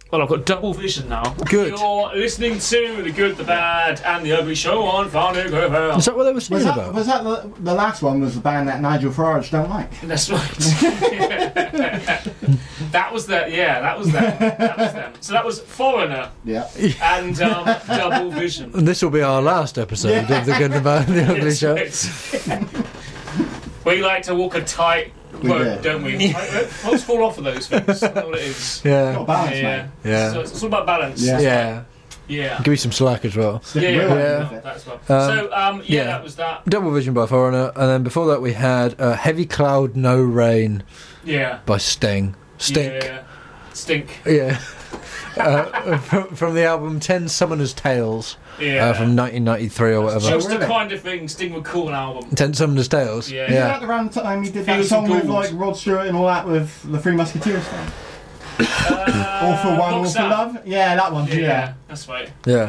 Well, I've got double vision now. Good. You're listening to The Good, The Bad and The Ugly Show on Farnborough FM. Is that what they were singing about? Was that the last one? Was the band that Nigel Farage don't like? That's right. That was them. So that was Foreigner. Yeah. And Double Vision. And this will be our last episode of The Good, The Bad and The Ugly Show. We like to walk a tight rope, don't we? Folks fall off of those things. That's what it is. Yeah. Got balance, man. Yeah. So it's all about balance. Yeah. Yeah. Give you some slack as well. Yeah. That's well. That was that. Double Vision by Foreigner, and then before that we had Heavy Cloud, No Rain by Sting. Stink. Yeah. Stink. Yeah. From the album 10 Summoners Tales from 1993 or whatever. Just the kind of thing Sting would call an album. 10 Summoners Tales? Yeah. Is that around the time he did that song with like Rod Stewart and all that with the Three Musketeers thing? All for One, All for Love? Yeah, that one. Yeah. That's right. Yeah.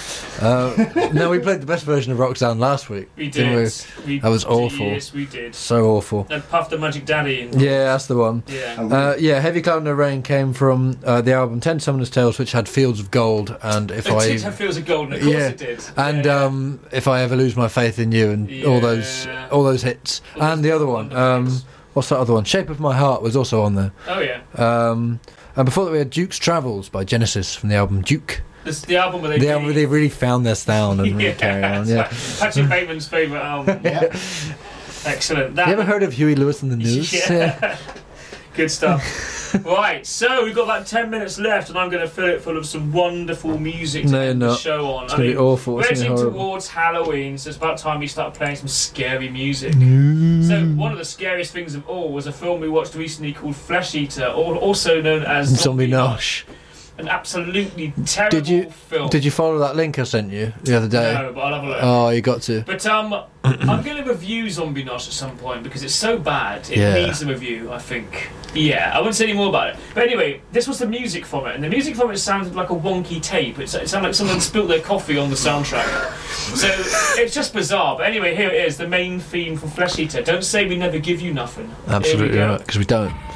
No, we played the best version of Roxanne last week. We did. That was awful. Yes, we did. So awful. And Puff the Magic Daddy. Yeah, that's the one. Yeah. Heavy Cloud No Rain came from the album 10 Summoners Tales, which had Fields of Gold, and It did have Fields of Gold, of course it did. And If I Ever Lose My Faith in You, and all those hits. And the other one, what's that other one? Shape of My Heart was also on there. Oh yeah. And before that we had Duke's Travels by Genesis from the album Duke. This the album where they really found their sound and really carry on. Yeah. Patrick Bateman's favourite album. Yeah. Excellent. You ever heard of Huey Lewis and the News? Yeah. Good stuff. Right, so we've got about 10 minutes left, and I'm going to fill it full of some wonderful music to end the show on. It's going to be awful. We're heading towards Halloween, so it's about time we start playing some scary music. So one of the scariest things of all was a film we watched recently called Flesh Eater, also known as Zombie Nosh. An absolutely terrible film. Did you follow that link I sent you the other day? No, but I'll have a look. Oh, you got to. But I'm going to review Zombie Nosh at some point because it's so bad. It needs a review, I think. Yeah, I won't say any more about it. But anyway, this was the music from it, and the music from it sounded like a wonky tape. It sounded like someone spilt their coffee on the soundtrack. So it's just bizarre. But anyway, here it is, the main theme from Flesh Eater. Don't say we never give you nothing. Absolutely right, because we don't.